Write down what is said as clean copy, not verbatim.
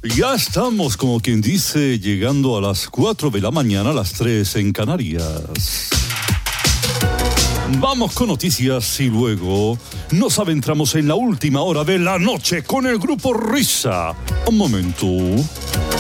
Ya estamos, como quien dice, llegando a las 4 de la mañana, a las 3 en Canarias. Vamos con noticias y luego nos adentramos en la última hora de la noche con el grupo Risa. Un momento.